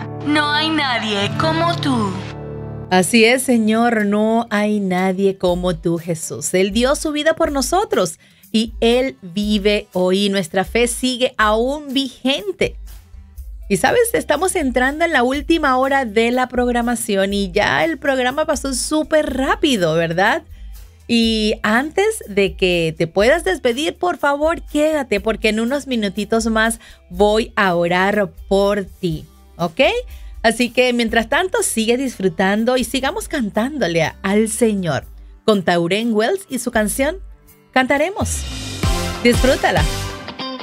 No hay nadie como tú. Así es, Señor, no hay nadie como tú, Jesús. Él dio su vida por nosotros y Él vive hoy. Nuestra fe sigue aún vigente. Y sabes, estamos entrando en la última hora de la programación y ya el programa pasó súper rápido, ¿verdad? Y antes de que te puedas despedir, por favor, quédate porque en unos minutitos más voy a orar por ti, ¿ok? Así que mientras tanto, sigue disfrutando y sigamos cantándole al Señor con Tauren Wells y su canción Cantaremos. Disfrútala.